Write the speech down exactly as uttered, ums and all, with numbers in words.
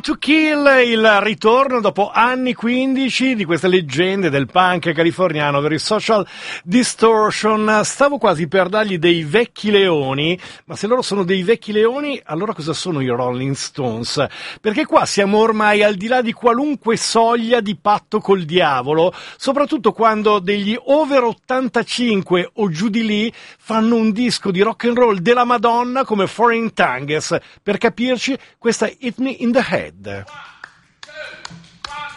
to Kill, il ritorno dopo anni quindici di queste leggende del punk californiano, ovvero i Social Distortion. Stavo quasi per dargli dei vecchi leoni, ma se loro sono dei vecchi leoni, allora cosa sono i Rolling Stones? Perché qua siamo ormai al di là di qualunque soglia di patto col diavolo, soprattutto quando degli over ottantacinque o giù di lì fanno un disco di rock and roll della Madonna come Foreign Tongues. Per capirci, questa è Hit Me in the Head.